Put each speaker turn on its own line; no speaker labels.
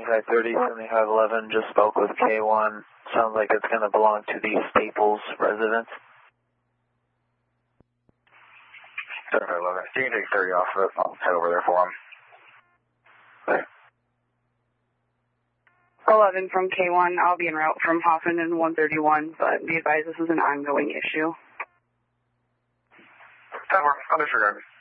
7530, 7511 just spoke with K1. Sounds like it's going to belong to the Staples residence.
7511. You can take 30 off of it. I'll head over there for him.
Okay.
11 from K1. I'll be en route from Hoffman and 131, but be advised this is an ongoing issue.
That works. I'll disregard.